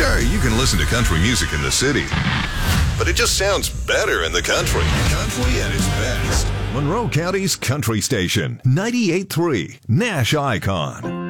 Sure, you can listen to country music in the city, but it just sounds better in the country. Country at its best. Monroe County's country station, 98.3 Nash Icon.